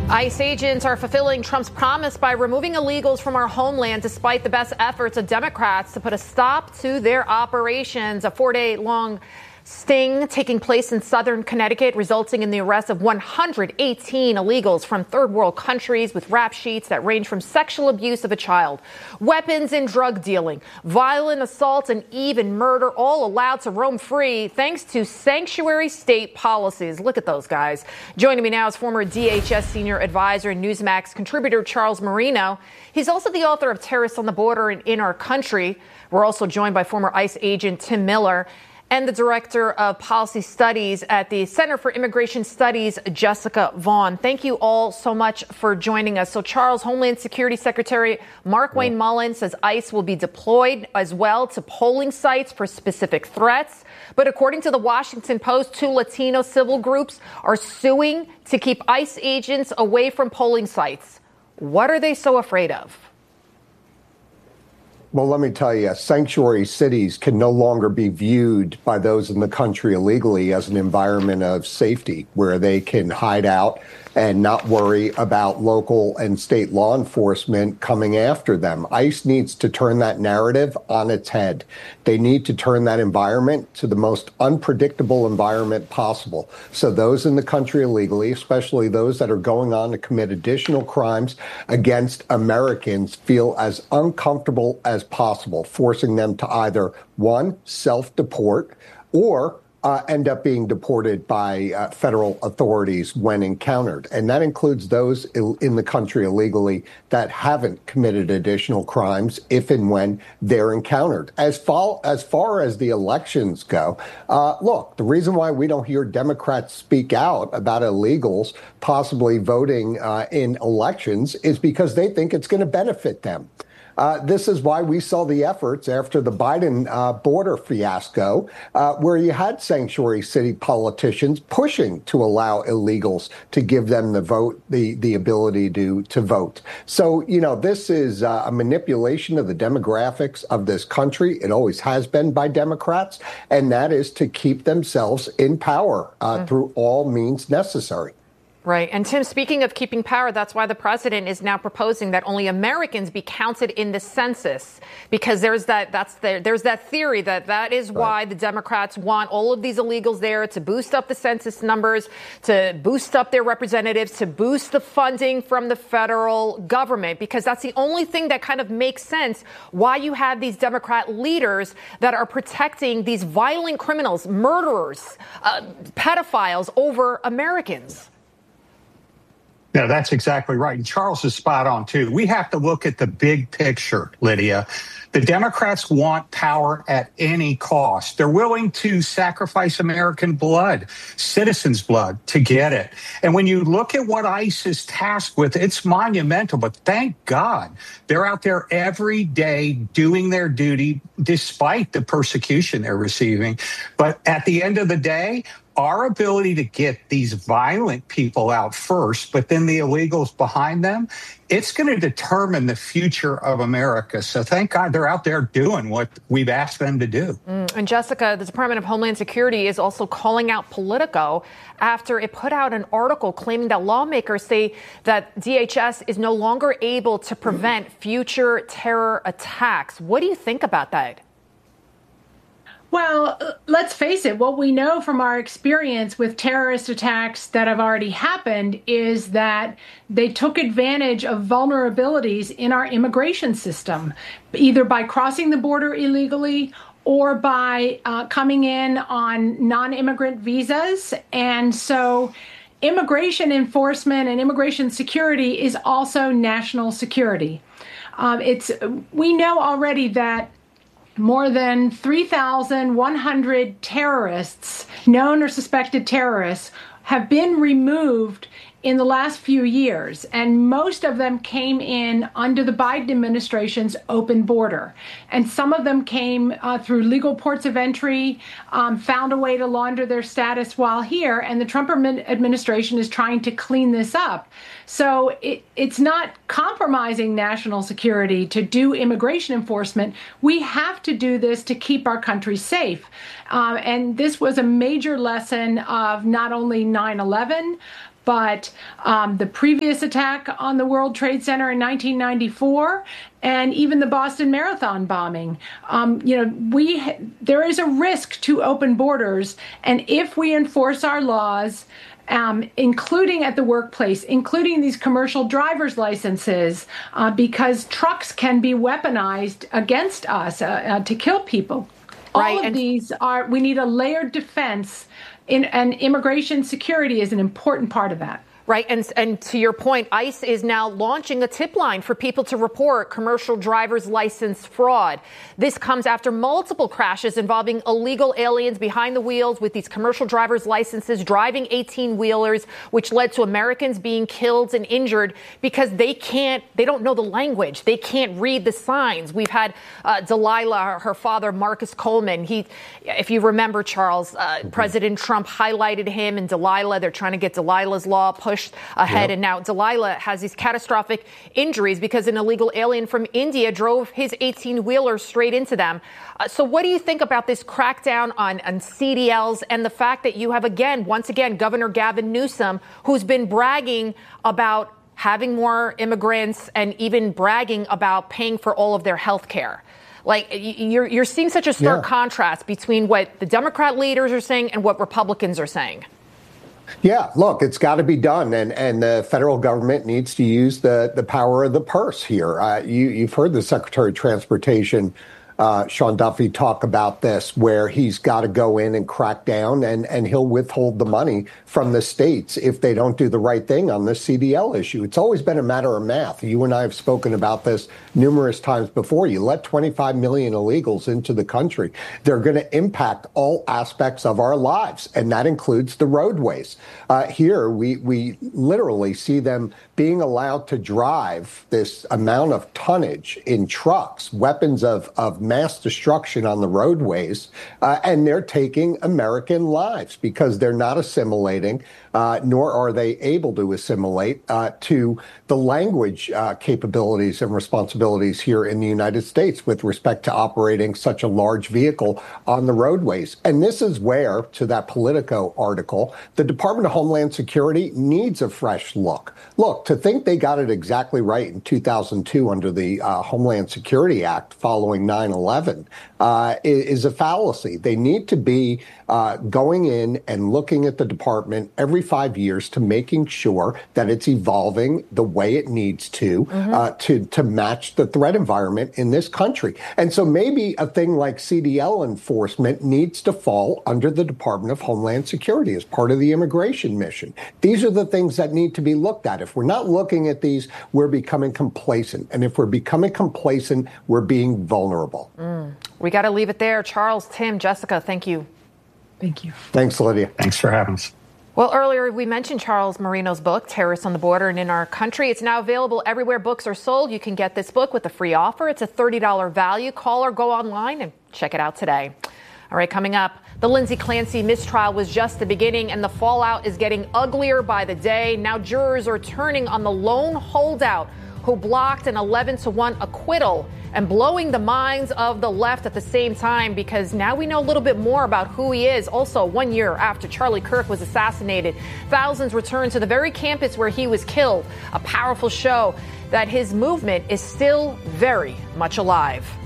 ICE agents are fulfilling Trump's promise by removing illegals from our homeland despite the best efforts of Democrats to put a stop to their operations. A 4-day-long sting taking place in southern Connecticut, resulting in the arrest of 118 illegals from third world countries with rap sheets that range from sexual abuse of a child, weapons and drug dealing, violent assault, and even murder, all allowed to roam free thanks to sanctuary state policies. Look at those guys. Joining me now is former DHS senior advisor and Newsmax contributor Charles Marino. He's also the author of Terrorists on the Border and In Our Country. We're also joined by former ICE agent Tim Miller and the director of policy studies at the Center for Immigration Studies, Jessica Vaughn. Thank you all so much for joining us. So, Charles, Homeland Security Secretary Markwayne Mullin says ICE will be deployed as well to polling sites for specific threats. But according to the Washington Post, 2 Latino civil groups are suing to keep ICE agents away from polling sites. What are they so afraid of? Well, let me tell you, sanctuary cities can no longer be viewed by those in the country illegally as an environment of safety where they can hide out and not worry about local and state law enforcement coming after them. ICE needs to turn that narrative on its head. They need to turn that environment to the most unpredictable environment possible. So those in the country illegally, especially those that are going on to commit additional crimes against Americans, feel as uncomfortable as possible, forcing them to either, one, self-deport, or end up being deported by federal authorities when encountered. And that includes those in the country illegally that haven't committed additional crimes if and when they're encountered. As far as the elections go, look, the reason why we don't hear Democrats speak out about illegals possibly voting in elections is because they think it's going to benefit them. This is why we saw the efforts after the Biden border fiasco, where you had sanctuary city politicians pushing to allow illegals to give them the vote, the ability to vote. So, you know, this is a manipulation of the demographics of this country. It always has been by Democrats, and that is to keep themselves in power through all means necessary. Right. And Tim, speaking of keeping power, that's why the president is now proposing that only Americans be counted in the census, because there's that theory that is why the Democrats want all of these illegals there to boost up the census numbers, to boost up their representatives, to boost the funding from the federal government, because that's the only thing that kind of makes sense why you have these Democrat leaders that are protecting these violent criminals, murderers, pedophiles over Americans. No, that's exactly right. And Charles is spot on, too. We have to look at the big picture, Lydia. The Democrats want power at any cost. They're willing to sacrifice American blood, citizens' blood, to get it. And when you look at what ICE is tasked with, it's monumental. But thank God they're out there every day doing their duty despite the persecution they're receiving. But at the end of the day, our ability to get these violent people out first, but then the illegals behind them, it's going to determine the future of America. So thank God they're out there doing what we've asked them to do. And Jessica, the Department of Homeland Security is also calling out Politico after it put out an article claiming that lawmakers say that DHS is no longer able to prevent future terror attacks. What do you think about that? Well, let's face it. What we know from our experience with terrorist attacks that have already happened is that they took advantage of vulnerabilities in our immigration system, either by crossing the border illegally or by coming in on non-immigrant visas. And so immigration enforcement and immigration security is also national security. We know already that more than 3,100 terrorists, known or suspected terrorists, have been removed in the last few years, and most of them came in under the Biden administration's open border. And some of them came through legal ports of entry, found a way to launder their status while here, and the Trump administration is trying to clean this up. So it's not compromising national security to do immigration enforcement. We have to do this to keep our country safe. And this was a major lesson of not only 9/11, but the previous attack on the World Trade Center in 1994, and even the Boston Marathon bombing, there is a risk to open borders, and if we enforce our laws, including at the workplace, including these commercial driver's licenses, because trucks can be weaponized against us to kill people. Right. All of these we need a layered defense, and immigration security is an important part of that. Right. And to your point, ICE is now launching a tip line for people to report commercial driver's license fraud. This comes after multiple crashes involving illegal aliens behind the wheels with these commercial driver's licenses driving 18-wheelers, which led to Americans being killed and injured because they don't know the language. They can't read the signs. We've had Delilah, her father, Marcus Coleman. If you remember, Charles, President Trump highlighted him and Delilah. They're trying to get Delilah's Law pushed ahead. Yep. And now Delilah has these catastrophic injuries because an illegal alien from India drove his 18-wheeler straight into them. So what do you think about this crackdown on CDLs and the fact that you have, once again, Governor Gavin Newsom, who's been bragging about having more immigrants and even bragging about paying for all of their health care? Like, you're seeing such a stark contrast between what the Democrat leaders are saying and what Republicans are saying. Yeah, look, it's got to be done, and the federal government needs to use the power of the purse here. You've heard the Secretary of Transportation, Sean Duffy, talk about this, where he's got to go in and crack down, and he'll withhold the money from the states if they don't do the right thing on this CDL issue. It's always been a matter of math. You and I have spoken about this numerous times before. You let 25 million illegals into the country, they're going to impact all aspects of our lives, and that includes the roadways. Here, we literally see them being allowed to drive this amount of tonnage in trucks, weapons of mass destruction on the roadways, and they're taking American lives because they're not assimilating, nor are they able to assimilate to the language capabilities and responsibilities here in the United States with respect to operating such a large vehicle on the roadways. And this is where, to that Politico article, the Department of Homeland Security needs a fresh look. Look, to think they got it exactly right in 2002 under the Homeland Security Act following 9/11 is a fallacy. They need to be going in and looking at the department every 5 years to making sure that it's evolving the way it needs to match the threat environment in this country. And so maybe a thing like CDL enforcement needs to fall under the Department of Homeland Security as part of the immigration mission. These are the things that need to be looked at. If we're not looking at these, we're becoming complacent. And if we're becoming complacent, we're being vulnerable. We got to leave it there. Charles, Tim, Jessica, thank you. Thank you. Thanks, Lydia. Thanks for having us. Well, earlier we mentioned Charles Marino's book, Terrorists on the Border and in Our Country. It's now available everywhere books are sold. You can get this book with a free offer. It's a $30 value. Call or go online and check it out today. All right, coming up, the Lindsay Clancy mistrial was just the beginning, and the fallout is getting uglier by the day. Now jurors are turning on the lone holdout who blocked an 11-1 acquittal and blowing the minds of the left at the same time, because now we know a little bit more about who he is. Also, 1 year after Charlie Kirk was assassinated, thousands returned to the very campus where he was killed. A powerful show that his movement is still very much alive.